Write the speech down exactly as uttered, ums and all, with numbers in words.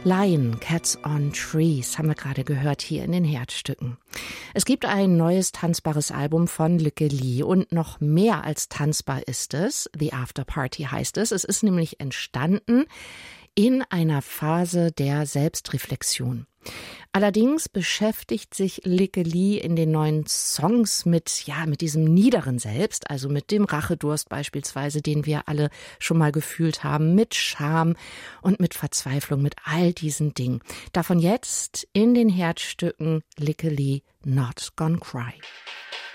Lion, Cats on Trees haben wir gerade gehört hier in den Herzstücken. Es gibt ein neues tanzbares Album von Lykke Li und noch mehr als tanzbar ist es. The After Party heißt es. Es ist nämlich entstanden in einer Phase der Selbstreflexion. Allerdings beschäftigt sich Lykke Li in den neuen Songs mit, ja, mit diesem niederen Selbst, also mit dem Rachedurst beispielsweise, den wir alle schon mal gefühlt haben, mit Scham und mit Verzweiflung, mit all diesen Dingen. Davon jetzt in den Herzstücken Lykke Li, Not Gonna Cry.